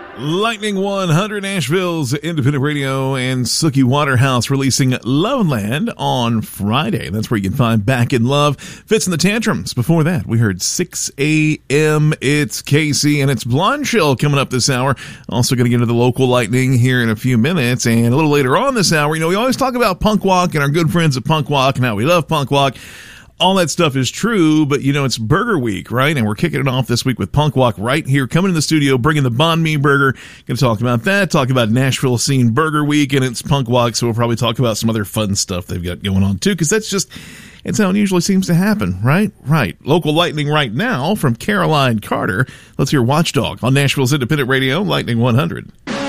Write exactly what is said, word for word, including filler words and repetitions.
Lightning one hundred, Nashville's independent radio, and Sookie Waterhouse releasing Loveland on Friday. That's where you can find Back in Love. Fits in the Tantrums. Before that, we heard six a.m. It's Casey, and it's Blonde Chill coming up this hour. Also going to get into the local lightning here in a few minutes. And a little later on this hour, you know, we always talk about Punk Walk and our good friends at Punk Walk and how we love Punk Walk. All that stuff is true, but, you know, it's Burger Week, right? And we're kicking it off this week with Punk Walk right here, coming in the studio, bringing the Banh Mi Burger. Going to talk about that, talk about Nashville Scene Burger Week, and it's Punk Walk, so we'll probably talk about some other fun stuff they've got going on, too, because that's just, it's how it usually seems to happen, right? Right. Local lightning right now from Caroline Carter. Let's hear Watchdog on Nashville's independent radio, Lightning one hundred.